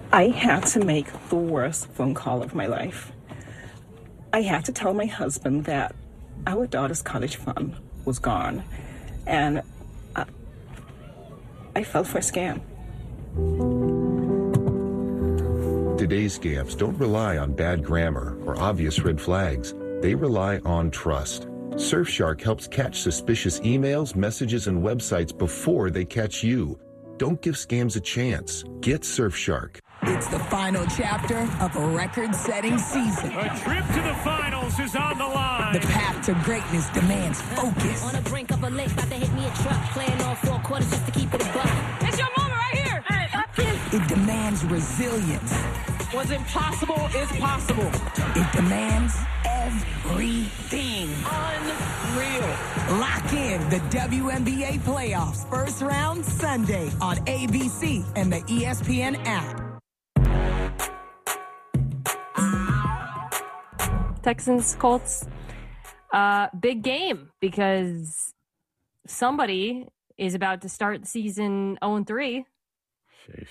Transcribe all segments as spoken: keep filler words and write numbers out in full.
I had to make the worst phone call of my life. I had to tell my husband that our daughter's college fund was gone, and I, I fell for a scam. Today's scams don't rely on bad grammar or obvious red flags. They rely on trust. Surfshark helps catch suspicious emails, messages, and websites before they catch you. Don't give scams a chance. Get Surfshark. It's the final chapter of a record-setting season. A trip to the finals is on the line. The path to greatness demands focus. On the brink of a lake, about to hit me a truck. Playing all four quarters just to keep it a buck. It's your moment right here. Hey, it demands resilience. What's impossible is possible. It demands everything. Unreal. Lock in the W N B A playoffs first round Sunday on A B C and the E S P N app. Texans, Colts, uh, big game because somebody is about to start the season oh and three. Sheesh.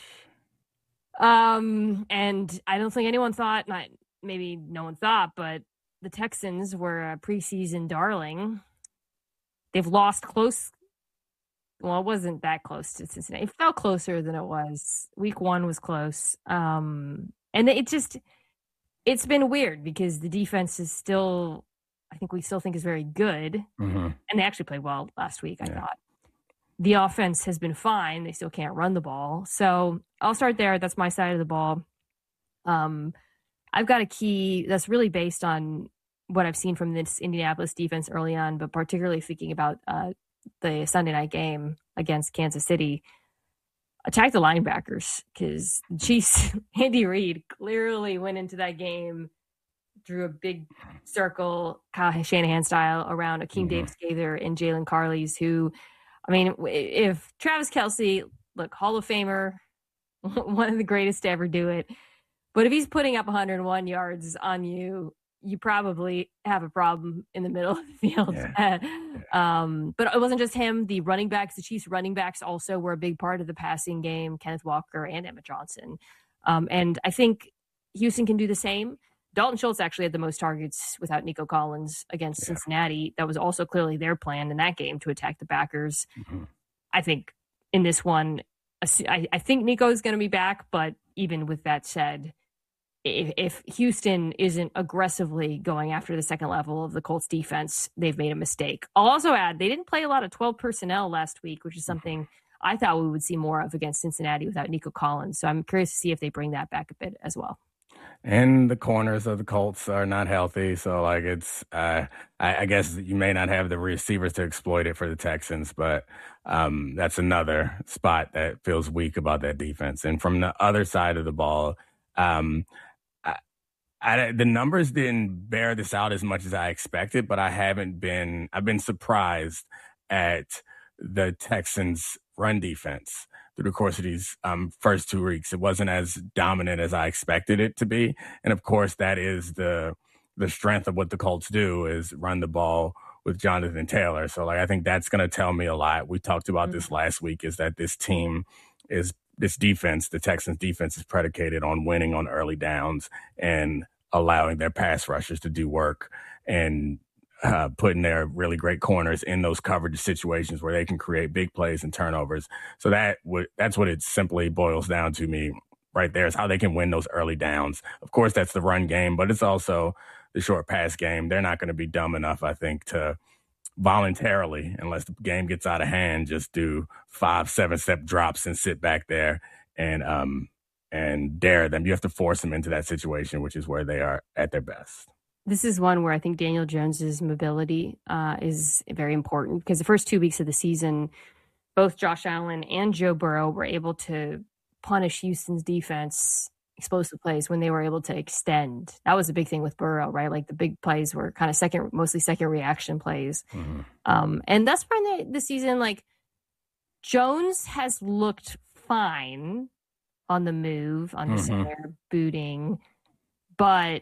Um, and I don't think anyone thought, not maybe no one thought, but the Texans were a preseason darling. They've lost close. Well, it wasn't that close to Cincinnati. It felt closer than it was. Week one was close. Um, and it just, it's been weird because the defense is still, I think we still think is very good. Mm-hmm. And they actually played well last week, I yeah. thought. The offense has been fine. They still can't run the ball. So I'll start there. That's my side of the ball. Um, I've got a key that's really based on what I've seen from this Indianapolis defense early on, but particularly thinking about uh, the Sunday night game against Kansas City. Attack the linebackers because Chiefs, Andy Reid clearly went into that game, drew a big circle, Kyle Shanahan style, around Akeem mm-hmm. Davis-Gaither and Jalen Carlies, who, I mean, if Travis Kelce, look, Hall of Famer, one of the greatest to ever do it, but if he's putting up one hundred one yards on you, you probably have a problem in the middle of the field. Yeah. um, but it wasn't just him. The running backs, the Chiefs running backs also were a big part of the passing game, Kenneth Walker and Emmett Johnson. Um, and I think Houston can do the same. Dalton Schultz actually had the most targets without Nico Collins against yeah. Cincinnati. That was also clearly their plan in that game to attack the backers. Mm-hmm. I think in this one, I, I think Nico's going to be back, but even with that said, if, if Houston isn't aggressively going after the second level of the Colts defense, they've made a mistake. I'll also add, they didn't play a lot of twelve personnel last week, which is something I thought we would see more of against Cincinnati without Nico Collins. So I'm curious to see if they bring that back a bit as well. And the corners of the Colts are not healthy. So, like, it's, uh, I, I guess you may not have the receivers to exploit it for the Texans, but um, that's another spot that feels weak about that defense. And from the other side of the ball, um, I, I, the numbers didn't bear this out as much as I expected, but I haven't been, I've been surprised at the Texans' run defense through the course of these um, first two weeks. It wasn't as dominant as I expected it to be. And of course, that is the the strength of what the Colts do, is run the ball with Jonathan Taylor. So like, I think that's going to tell me a lot. We talked about mm-hmm. this last week, is that this team is, this defense, the Texans defense, is predicated on winning on early downs and allowing their pass rushers to do work and Uh, putting their really great corners in those coverage situations where they can create big plays and turnovers. So that w- that's what it simply boils down to me right there, is how they can win those early downs. Of course, that's the run game, but it's also the short pass game. They're not going to be dumb enough, I think, to voluntarily, unless the game gets out of hand, just do five, seven step drops and sit back there and um and dare them. You have to force them into that situation, which is where they are at their best. This is one where I think Daniel Jones's mobility uh, is very important, because the first two weeks of the season, both Josh Allen and Joe Burrow were able to punish Houston's defense, explosive plays, when they were able to extend. That was a big thing with Burrow, right? Like the big plays were kind of second, mostly second reaction plays. Mm-hmm. Um, and that's why the, the season, like, Jones has looked fine on the move, on the mm-hmm. center, booting, but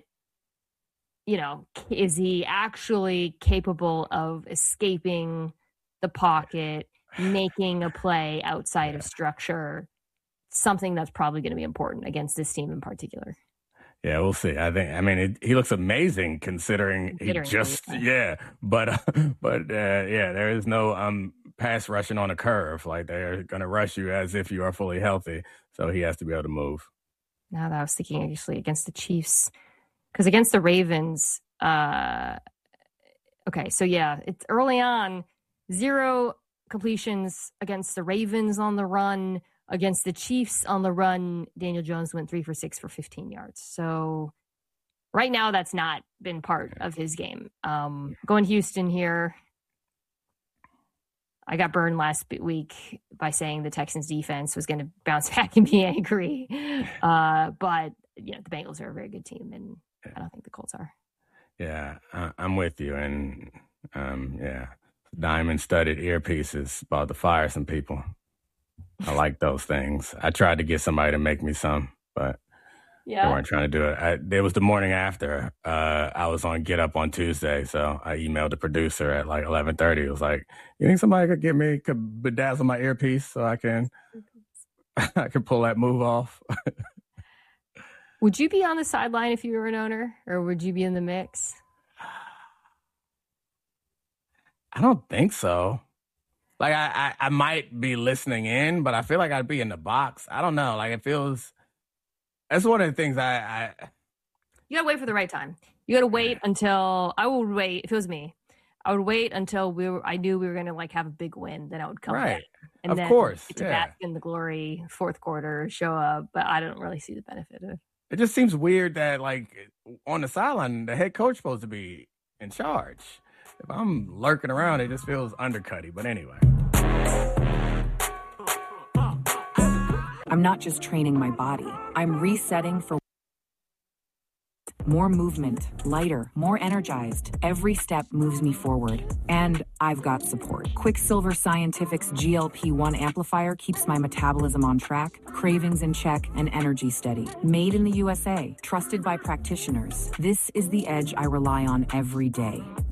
you know, is he actually capable of escaping the pocket, making a play outside of structure? something that's probably going to be important against this team in particular. Yeah, we'll see. I think. I mean, it, he looks amazing considering, considering he just. Yeah, but uh, but uh, yeah, there is no um pass rushing on a curve. Like they're going to rush you as if you are fully healthy. So he has to be able to move. Now that I was thinking actually against the Chiefs, because against the Ravens. Uh, okay, so yeah, it's early on, zero completions against the Ravens on the run. Against the Chiefs on the run, Daniel Jones went three for six for fifteen yards. So right now, that's not been part of his game. Um, going Houston here, I got burned last week by saying the Texans defense was going to bounce back and be angry. Uh, but you know, the Bengals are a very good team, and I don't think the Colts are. Yeah, uh, I'm with you. And um, yeah, diamond-studded earpieces about to fire some people. I like those things. I tried to get somebody to make me some, but yeah. They weren't trying to do it. I, it was the morning after. Uh, I was on Get Up on Tuesday, so I emailed the producer at like eleven thirty. It was like, you think somebody could get me, could bedazzle my earpiece so I can, I can pull that move off? Would you be on the sideline if you were an owner, or would you be in the mix? I don't think so. Like, I, I, I might be listening in, but I feel like I'd be in the box. I don't know. Like, it feels... That's one of the things I... I you gotta wait for the right time. You gotta wait until... I would wait, if it was me, I would wait until we were, I knew we were gonna, like, have a big win. Then I would come right. back. And of then course, get to yeah. bask in the glory, fourth quarter, show up. But I don't really see the benefit of it. It just seems weird that, like, on the sideline, the head coach is supposed to be in charge. If I'm lurking around, it just feels undercutty. But anyway. I'm not just training my body. I'm resetting for more movement, lighter, more energized. Every step moves me forward. And I've got support. Quicksilver Scientific's G L P one amplifier keeps my metabolism on track, cravings in check, and energy steady. Made in the U S A, trusted by practitioners. This is the edge I rely on every day.